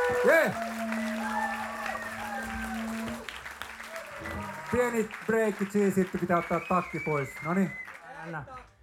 Yeah. Pieni breikki, sitten pitää ottaa takki pois. Noniin.